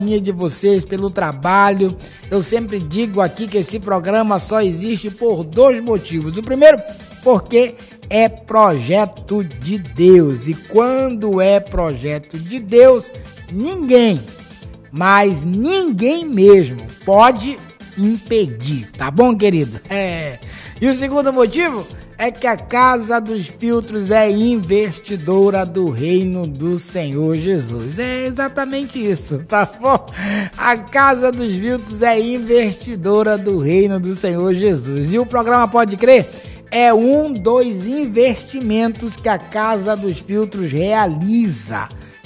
de vocês, pelo trabalho. Eu sempre digo aqui que esse programa só existe por dois motivos. O primeiro, porque é projeto de Deus. E quando é projeto de Deus, ninguém, mas ninguém mesmo, pode impedir. Tá bom, querido? E o segundo motivo é que a Casa dos Filtros é investidora do reino do Senhor Jesus. É exatamente isso, tá bom? A Casa dos Filtros é investidora do reino do Senhor Jesus. E o programa Pode Crer é um dos investimentos que a Casa dos Filtros realiza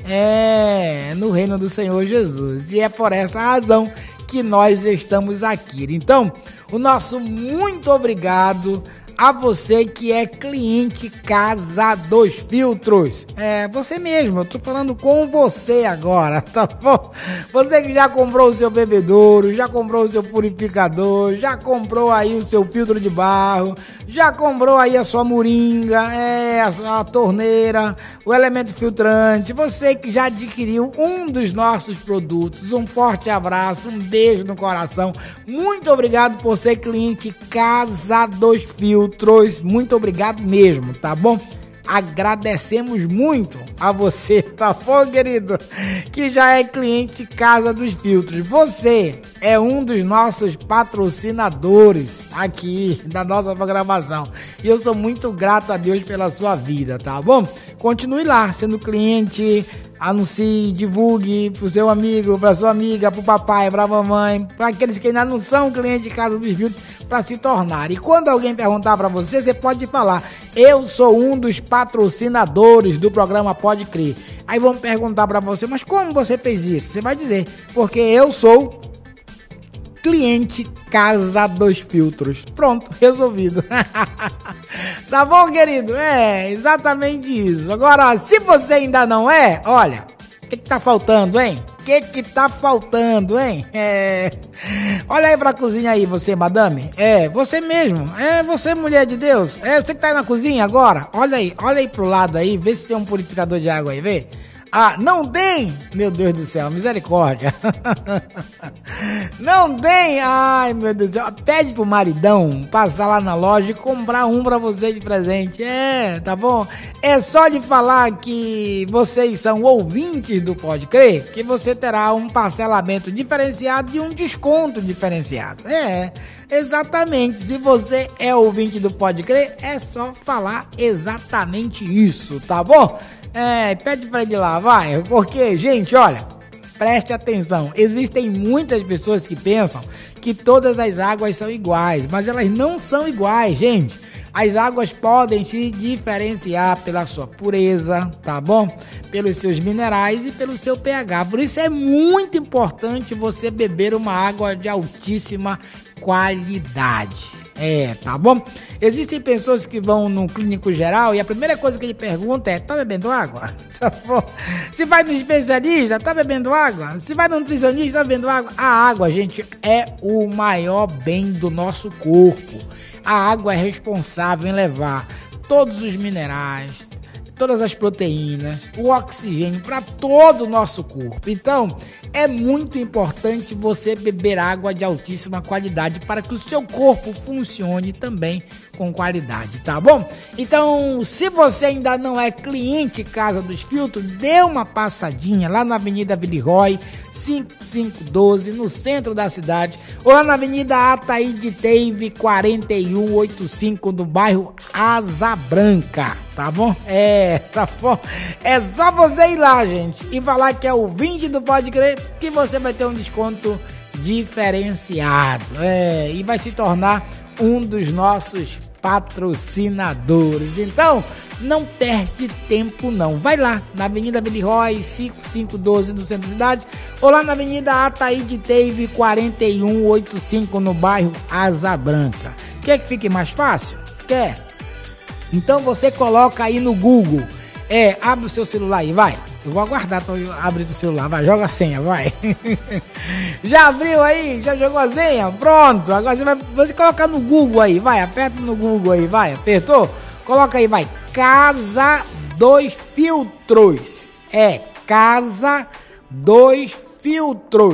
no reino do Senhor Jesus. E é por essa razão que nós estamos aqui. Então, o nosso muito obrigado a você que é cliente Casa dos Filtros. Você mesmo, eu tô falando com você agora, tá bom? Você que já comprou o seu bebedouro, já comprou o seu purificador, já comprou aí o seu filtro de barro, já comprou aí a sua moringa, a torneira, o elemento filtrante. Você que já adquiriu um dos nossos produtos, um forte abraço, um beijo no coração. Muito obrigado por ser cliente Casa dos Filtros. Muito obrigado mesmo, tá bom? Agradecemos muito a você, tá bom, querido? Que já é cliente Casa dos Filtros. Você é um dos nossos patrocinadores aqui da nossa programação. E eu sou muito grato a Deus pela sua vida, tá bom? Continue lá sendo cliente, anuncie, divulgue pro seu amigo, pra sua amiga, pro papai, pra mamãe, pra aqueles que ainda não são clientes de Casa dos Filtros, para se tornar. E quando alguém perguntar para você, você pode falar: eu sou um dos patrocinadores do programa Pode Crer. Aí vão perguntar para você: mas como você fez isso? Você vai dizer: porque eu sou cliente Casa dos Filtros. Pronto, resolvido. Tá bom, querido? É exatamente isso. Agora, se você ainda não é, olha, o que tá faltando, hein? O que tá faltando, hein? Olha aí pra cozinha aí, você, madame. Você mesmo. Você, mulher de Deus. Você que tá aí na cozinha agora. Olha aí pro lado aí, vê se tem um purificador de água aí, vê. Ah, não tem? Meu Deus do céu, misericórdia. Não tem? Ai, meu Deus do céu. Pede pro maridão passar lá na loja e comprar um pra você de presente. Tá bom? É só de falar que vocês são ouvintes do Pode Crer que você terá um parcelamento diferenciado e um desconto diferenciado. Exatamente. Se você é ouvinte do Pode Crer, é só falar exatamente isso, tá bom? Pede pra ele lá, vai. Porque, gente, olha, preste atenção. Existem muitas pessoas que pensam que todas as águas são iguais, mas elas não são iguais, gente. As águas podem se diferenciar pela sua pureza, tá bom? Pelos seus minerais e pelo seu pH. Por isso é muito importante você beber uma água de altíssima qualidade. Tá bom? Existem pessoas que vão no clínico geral e a primeira coisa que ele pergunta é: tá bebendo água? Tá bom? Se vai no especialista, tá bebendo água? Se vai no nutricionista, tá bebendo água? A água, gente, é o maior bem do nosso corpo. A água é responsável em levar todos os minerais, todas as proteínas, o oxigênio para todo o nosso corpo. Então, é muito importante você beber água de altíssima qualidade para que o seu corpo funcione também com qualidade, tá bom? Então, se você ainda não é cliente Casa dos Filtros, dê uma passadinha lá na Avenida Villeroy, 5512, no centro da cidade, ou lá na Avenida Ataíde Teve, 4185, no bairro Asa Branca, tá bom? Tá bom? É só você ir lá, gente, e falar que é ouvinte do Pode Crer, que você vai ter um desconto diferenciado, e vai se tornar um dos nossos patrocinadores. Então, não perde tempo não. Vai lá na Avenida Villeroy, 5512, no centro da cidade, ou lá na Avenida Ataíde Teve, 4185, no bairro Asa Branca. Quer que fique mais fácil? Quer? Então você coloca aí no Google. Abre o seu celular aí, vai. Eu vou aguardar pra abrir o celular, vai, joga a senha, vai. Já abriu aí? Já jogou a senha? Pronto, agora você colocar no Google aí, vai, aperta no Google aí, vai, apertou? Coloca aí, vai, Casa dos Filtros. Casa dos filtros.